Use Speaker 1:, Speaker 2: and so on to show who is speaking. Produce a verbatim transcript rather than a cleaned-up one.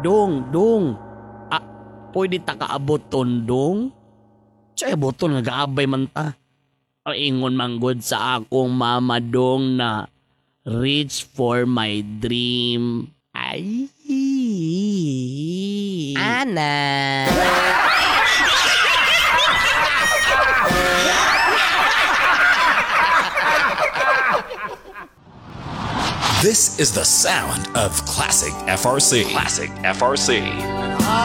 Speaker 1: Dong, dong. Ah, pwede ta kaabot ton, dong? Tsaya boton nga gaabay man ta. Ingon manggod sa akong mama, dong, na reach for my dream. Ay.
Speaker 2: Ana.
Speaker 3: This is the sound of classic F R C. Classic F R C.